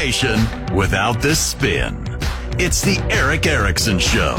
information without the spin. It's the Eric Erickson Show.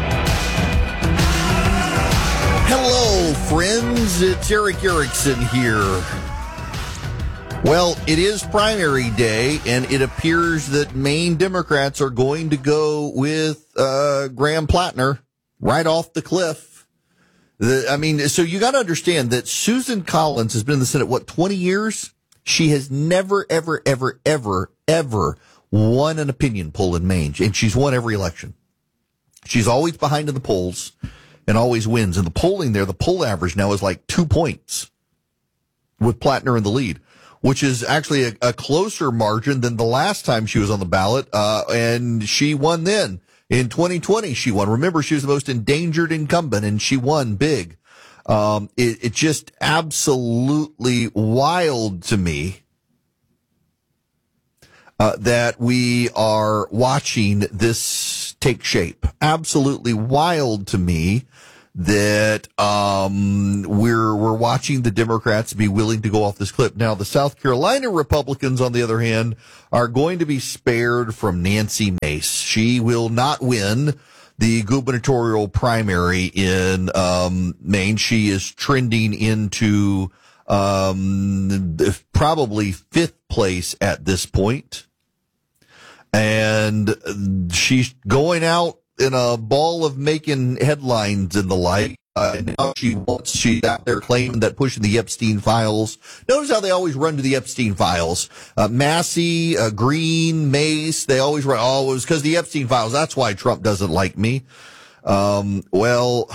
Hello, friends. It's Eric Erickson here. Well, it is primary day, and it appears that Maine Democrats are going to go with Graham Plattner right off the cliff. So you got to understand that Susan Collins has been in the Senate, 20 years? She has never, ever, ever, ever, ever won an opinion poll in Maine, and she's won every election. She's always behind in the polls and always wins. And the polling there, the poll average now is like 2 points with Plattner in the lead, which is actually a closer margin than the last time she was on the ballot, and she won then. In 2020, she won. Remember, she was the most endangered incumbent, and she won big. It's just absolutely wild to me that we are watching this take shape. Absolutely wild to me that we're watching the Democrats be willing to go off this cliff. Now, the South Carolina Republicans, on the other hand, are going to be spared from Nancy Mace. She will not win the gubernatorial primary in Maine. She is trending into probably fifth place at this point. And she's going out in a ball of making headlines and the like. Now she's out there claiming that pushing the Epstein files. Notice how they always run to the Epstein files. Massey, Green, Mace, they always run. Oh, it was because the Epstein files. That's why Trump doesn't like me. Well.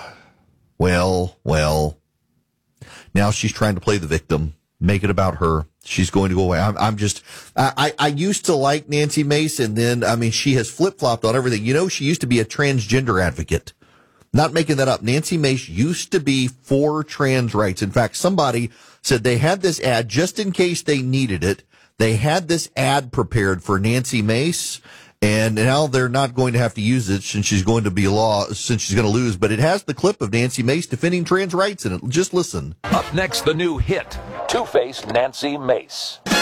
Now she's trying to play the victim, make it about her. She's going to go away. I used to like Nancy Mace, and then, she has flip-flopped on everything. You know, she used to be a transgender advocate. Not making that up. Nancy Mace used to be for trans rights. In fact, somebody said they had this ad just in case they needed it. They had this ad prepared for Nancy Mace, and now they're not going to have to use it since she's going to lose. But it has the clip of Nancy Mace defending trans rights in it. Just listen. Up next, the new hit, Two-Face Nancy Mace.